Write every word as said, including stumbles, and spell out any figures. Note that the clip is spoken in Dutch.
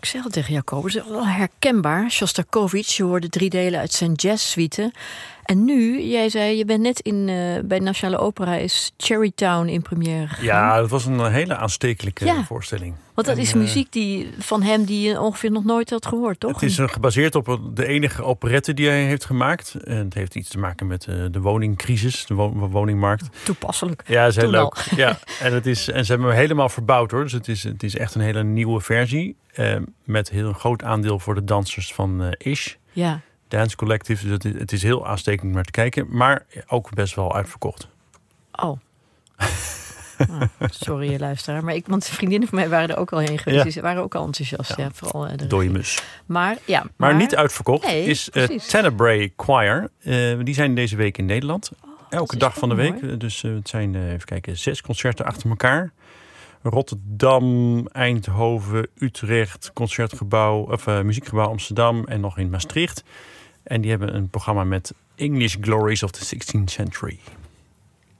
ik zeg al tegen Jacobus, het is wel herkenbaar. Shostakovich, je hoorde drie delen uit zijn jazzsuite. En nu, jij zei, je bent net in uh, bij de Nationale Opera is Cherrytown in première gegaan. Ja, dat was een hele aanstekelijke ja. voorstelling. Want dat en, is muziek die, van hem die je ongeveer nog nooit had gehoord, toch? Het is uh, gebaseerd op de enige operette die hij heeft gemaakt. En het heeft iets te maken met uh, de woningcrisis, de wo- woningmarkt. Toepasselijk. Ja, dat is heel Toen leuk. Ja, en, het is, en ze hebben hem helemaal verbouwd hoor. Dus het is, het is echt een hele nieuwe versie. Uh, met heel een groot aandeel voor de dansers van uh, Ish. Ja. Dance Collective. Dus het is, het is heel aanstekelijk naar te kijken. Maar ook best wel uitverkocht. Oh. Oh, sorry, luisteraar. Maar ik, want vriendinnen van mij waren er ook al heen geweest. Ja. Ze waren ook al enthousiast. Ja, ja vooral de dode mus. Maar, ja, maar... maar niet uitverkocht nee, is uh, Tenebrae Choir. Uh, die zijn deze week in Nederland. Oh, Elke dag van de week. Mooi. Dus uh, het zijn, uh, even kijken, zes concerten achter elkaar. Rotterdam, Eindhoven, Utrecht, Concertgebouw, of uh, Muziekgebouw Amsterdam en nog in Maastricht. En die hebben een programma met English Glories of the sixteenth century.